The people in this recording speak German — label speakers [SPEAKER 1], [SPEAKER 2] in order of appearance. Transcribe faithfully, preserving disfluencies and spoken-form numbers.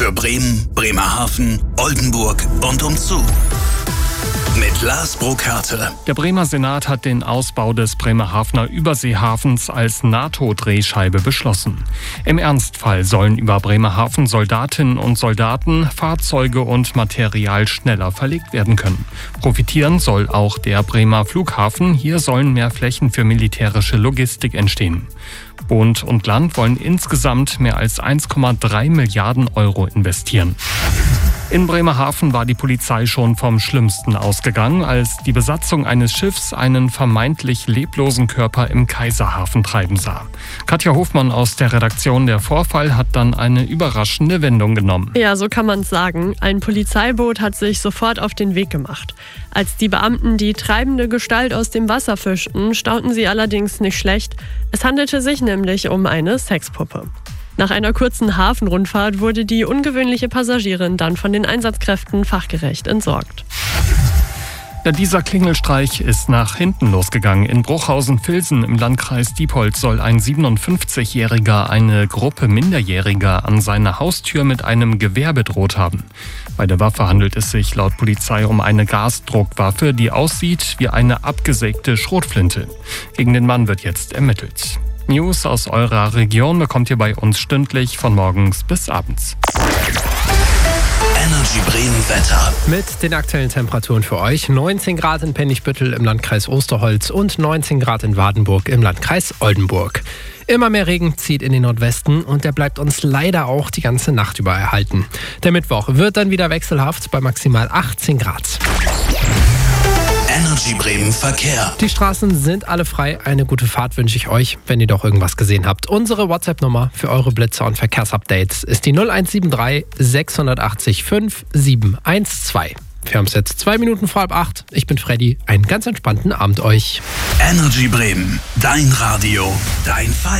[SPEAKER 1] Für Bremen, Bremerhaven, Oldenburg und umzu. Mit Lars Burkhardt.
[SPEAKER 2] Der Bremer Senat hat den Ausbau des Bremerhavener Überseehafens als NATO-Drehscheibe beschlossen. Im Ernstfall sollen über Bremerhaven Soldatinnen und Soldaten, Fahrzeuge und Material schneller verlegt werden können. Profitieren soll auch der Bremer Flughafen. Hier sollen mehr Flächen für militärische Logistik entstehen. Bund und Land wollen insgesamt mehr als eins Komma drei Milliarden Euro investieren. In Bremerhaven war die Polizei schon vom Schlimmsten ausgegangen, als die Besatzung eines Schiffs einen vermeintlich leblosen Körper im Kaiserhafen treiben sah. Katja Hofmann aus der Redaktion Der Vorfall hat dann eine überraschende Wendung genommen.
[SPEAKER 3] Ja, so kann man es sagen. Ein Polizeiboot hat sich sofort auf den Weg gemacht. Als die Beamten die treibende Gestalt aus dem Wasser fischten, staunten sie allerdings nicht schlecht. Es handelte sich nämlich um eine Sexpuppe. Nach einer kurzen Hafenrundfahrt wurde die ungewöhnliche Passagierin dann von den Einsatzkräften fachgerecht entsorgt.
[SPEAKER 2] Ja, dieser Klingelstreich ist nach hinten losgegangen. In Bruchhausen-Vilsen im Landkreis Diepholz soll ein siebenundfünfzigjähriger eine Gruppe Minderjähriger an seiner Haustür mit einem Gewehr bedroht haben. Bei der Waffe handelt es sich laut Polizei um eine Gasdruckwaffe, die aussieht wie eine abgesägte Schrotflinte. Gegen den Mann wird jetzt ermittelt. News aus eurer Region bekommt ihr bei uns stündlich von morgens bis abends.
[SPEAKER 1] Energy Bremen Wetter.
[SPEAKER 4] Mit den aktuellen Temperaturen für euch. neunzehn Grad in Pennigbüttel im Landkreis Osterholz und neunzehn Grad in Wardenburg im Landkreis Oldenburg. Immer mehr Regen zieht in den Nordwesten und der bleibt uns leider auch die ganze Nacht über erhalten. Der Mittwoch wird dann wieder wechselhaft bei maximal achtzehn Grad.
[SPEAKER 1] Energy Bremen Verkehr.
[SPEAKER 4] Die Straßen sind alle frei. Eine gute Fahrt wünsche ich euch, wenn ihr doch irgendwas gesehen habt. Unsere WhatsApp-Nummer für eure Blitzer und Verkehrsupdates ist die null eins sieben drei sechs acht fünf sieben eins zwei. Wir haben es jetzt zwei Minuten vor halb acht. Ich bin Freddy. Einen ganz entspannten Abend euch.
[SPEAKER 1] Energy Bremen. Dein Radio. Dein Fall.